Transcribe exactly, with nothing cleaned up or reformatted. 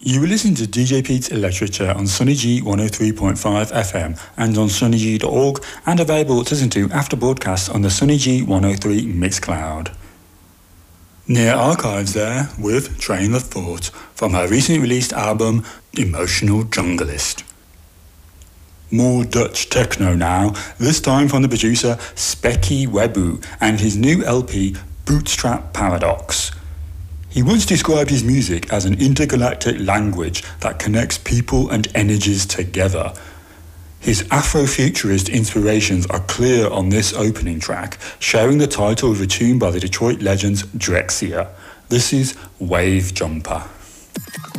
You were listening to D J Pete's Electric on Sunny G one oh three point five F M and on sunny g dot org, and available to listen to after broadcast on the Sunny G one oh three Mixcloud. Near Archives there with Train of Thought from her recently released album Emotional Junglist. More Dutch techno now, this time from the producer Specky Webu and his new L P Bootstrap Paradox. He once described his music as an intergalactic language that connects people and energies together. His Afrofuturist inspirations are clear on this opening track, sharing the title of a tune by the Detroit legends Drexciya. This is Wave Jumper.